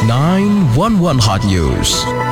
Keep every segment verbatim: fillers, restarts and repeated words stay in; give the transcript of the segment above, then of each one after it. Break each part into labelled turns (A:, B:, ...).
A: sembilan satu satu Hot News.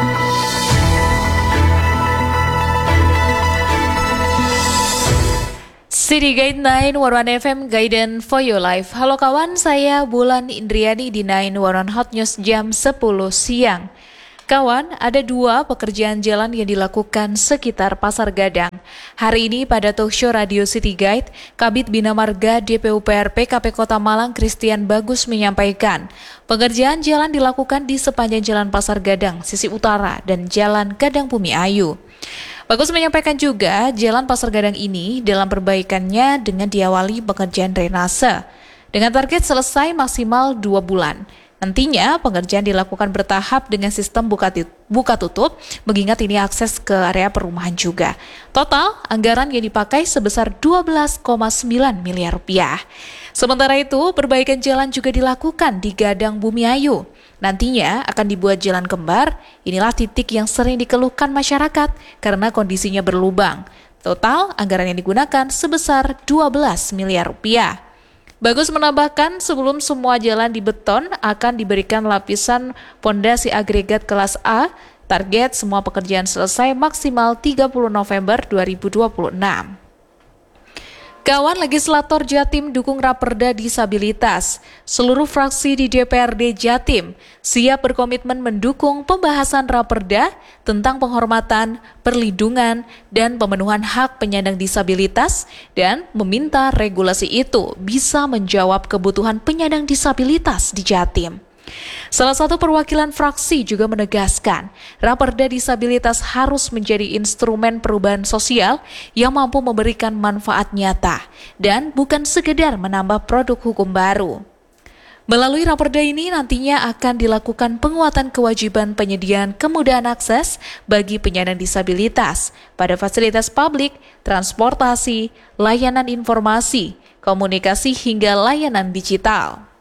B: City Guide sembilan satu satu F M Guidance for Your Life. Halo kawan, saya Bulan Indriani di sembilan satu satu Hot News jam sepuluh siang. Kawan, ada dua pekerjaan jalan yang dilakukan sekitar Pasar Gadang. Hari ini pada talkshow Radio City Guide, Kabid Bina Marga D P U P R P K P Kota Malang Christian Bagus menyampaikan, pengerjaan jalan dilakukan di sepanjang Jalan Pasar Gadang, sisi utara, dan Jalan Gadang Bumi Ayu. Bagus menyampaikan juga, Jalan Pasar Gadang ini dalam perbaikannya dengan diawali pengerjaan drainase, dengan target selesai maksimal dua bulan. Nantinya pengerjaan dilakukan bertahap dengan sistem buka, buka tutup, mengingat ini akses ke area perumahan juga. Total, anggaran yang dipakai sebesar dua belas koma sembilan miliar rupiah. Sementara itu, perbaikan jalan juga dilakukan di Gadang Bumi Ayu. Nantinya akan dibuat jalan kembar, inilah titik yang sering dikeluhkan masyarakat karena kondisinya berlubang. Total, anggaran yang digunakan sebesar dua belas miliar rupiah. Bagus menambahkan, sebelum semua jalan dibeton akan diberikan lapisan pondasi agregat kelas A. Target semua pekerjaan selesai maksimal tiga puluh November dua ribu dua puluh enam. Kawan legislator Jatim dukung Raperda Disabilitas. Seluruh fraksi di D P R D Jatim siap berkomitmen mendukung pembahasan Raperda tentang penghormatan, perlindungan, dan pemenuhan hak penyandang disabilitas dan meminta regulasi itu bisa menjawab kebutuhan penyandang disabilitas di Jatim. Salah satu perwakilan fraksi juga menegaskan, Raperda Disabilitas harus menjadi instrumen perubahan sosial yang mampu memberikan manfaat nyata dan bukan sekedar menambah produk hukum baru. Melalui Raperda ini nantinya akan dilakukan penguatan kewajiban penyediaan kemudahan akses bagi penyandang disabilitas pada fasilitas publik, transportasi, layanan informasi, komunikasi hingga layanan digital.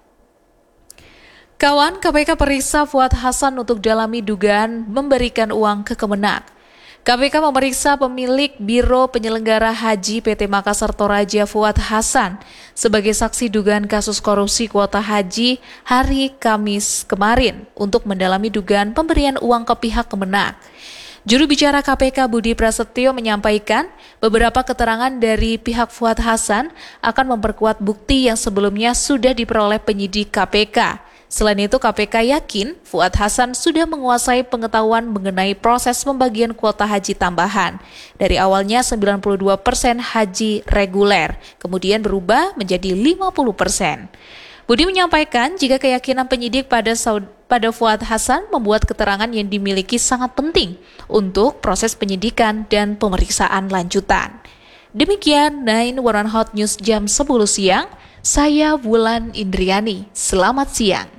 B: Kawan, K P K periksa Fuad Hasan untuk dalami dugaan memberikan uang ke Kemenak. K P K memeriksa pemilik Biro Penyelenggara Haji P T Makassar Toraja Fuad Hasan sebagai saksi dugaan kasus korupsi kuota haji hari Kamis kemarin untuk mendalami dugaan pemberian uang ke pihak Kemenak. Juru bicara K P K Budi Prasetyo menyampaikan beberapa keterangan dari pihak Fuad Hasan akan memperkuat bukti yang sebelumnya sudah diperoleh penyidik K P K. Selain itu, K P K yakin Fuad Hasan sudah menguasai pengetahuan mengenai proses pembagian kuota haji tambahan. Dari awalnya sembilan puluh dua persen haji reguler, kemudian berubah menjadi lima puluh persen. Budi menyampaikan jika keyakinan penyidik pada pada Fuad Hasan membuat keterangan yang dimiliki sangat penting untuk proses penyidikan dan pemeriksaan lanjutan. Demikian sembilan satu satu Hot News jam sepuluh siang. Saya Bulan Indriani. Selamat siang.